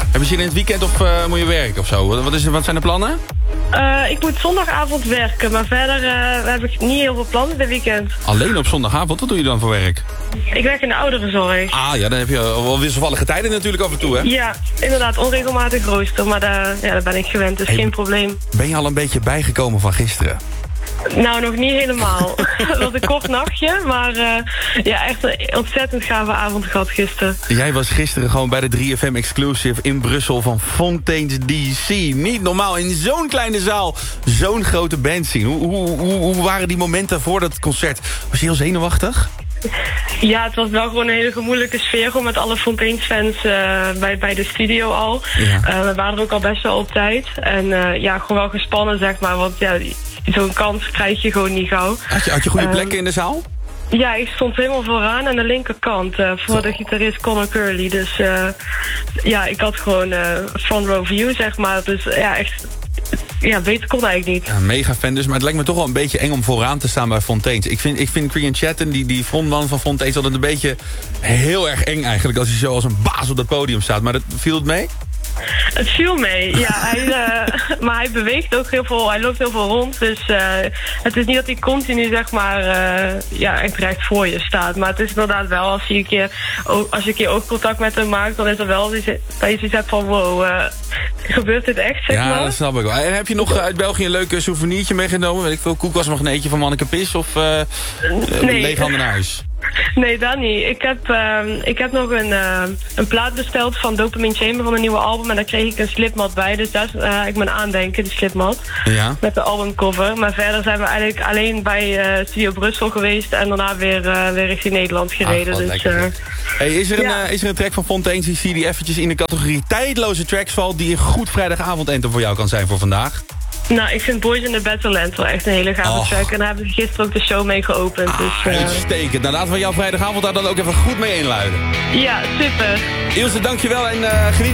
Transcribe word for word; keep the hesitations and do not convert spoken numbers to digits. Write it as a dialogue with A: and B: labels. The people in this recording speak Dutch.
A: Heb je zin in het weekend of uh, moet je werken of zo? Wat, is, wat zijn de plannen?
B: Uh, ik moet zondagavond werken, maar verder uh, heb ik niet heel veel plannen dit weekend.
A: Alleen op zondagavond? Wat doe je dan voor werk?
B: Ik werk in de ouderenzorg.
A: Ah ja, dan heb je wel wisselvallige tijden natuurlijk af en toe, hè?
B: Ja, inderdaad, onregelmatig rooster, maar daar, ja, daar ben ik gewend, dus hey, geen probleem.
A: Ben je al een beetje bijgekomen van gisteren?
B: Nou, nog niet helemaal. Het was een kort nachtje, maar uh, ja, echt een ontzettend gave avond gehad gisteren.
A: Jij was gisteren gewoon bij de drie F M Exclusive in Brussel van Fontaines D C. Niet normaal, in zo'n kleine zaal, zo'n grote band zien. Hoe, hoe, hoe, hoe waren die momenten voor dat concert? Was je heel zenuwachtig?
B: Ja, het was wel gewoon een hele gemoedelijke sfeer om met alle Fontaines-fans uh, bij, bij de studio al. Ja. Uh, we waren er ook al best wel op tijd. En uh, ja, gewoon wel gespannen, zeg maar, want ja, zo'n kans krijg je gewoon niet gauw. Had je,
A: had je goede uh, plekken in de zaal?
B: Ja, ik stond helemaal vooraan aan de linkerkant uh, voor oh. de gitarist Connor Curley. Dus uh, ja, ik had gewoon uh, front row view, zeg maar. Dus ja, echt... Ja, beter kon eigenlijk niet.
A: Ja, mega fan dus, maar het lijkt me toch wel een beetje eng om vooraan te staan bij Fontaines. Ik vind, ik vind Krian Chatten, die, die frontman van Fontaines, altijd een beetje heel erg eng eigenlijk. Als hij zo als een baas op dat podium staat. Maar dat, viel het mee?
B: Het viel mee, ja. Hij, uh, maar hij beweegt ook heel veel, hij loopt heel veel rond. Dus uh, het is niet dat hij continu, zeg maar, uh, ja, echt recht voor je staat. Maar het is inderdaad wel, als je een keer, als je een keer oogcontact met hem maakt, dan is er wel dat je zoiets hebt van, wow, uh, gebeurt dit echt, zeg
A: ja,
B: maar?
A: Ja, dat snap ik wel. En heb je nog uit België een leuk souvenirtje meegenomen? Weet ik veel, koelkastmagneetje van Manneke Pis of uh, nee. Leeg handen naar huis?
B: Nee, dat niet. Ik heb, uh, ik heb nog een, uh, een plaat besteld van Dopamine Chamber van een nieuwe album. En daar kreeg ik een slipmat bij. Dus dat is uh, ik mijn aandenken, die slipmat. Ja. Met de albumcover. Maar verder zijn we eigenlijk alleen bij uh, Studio Brussel geweest. En daarna weer, uh, weer richting Nederland gereden.
A: Ach,
B: dus, uh,
A: hey, is, er een,
B: ja.
A: uh, is er een track van Fontaines die die eventjes in de categorie tijdloze tracks valt, die een goed vrijdagavond-enter voor jou kan zijn voor vandaag?
B: Nou, ik vind Boys in the Battleland wel echt een hele gave oh. track. En daar hebben ze gisteren ook de show mee geopend.
A: Ah,
B: dus, uh...
A: uitstekend. Nou, laten we jouw vrijdagavond daar dan ook even goed mee inluiden.
B: Ja, super.
A: Ilse, dankjewel en uh, geniet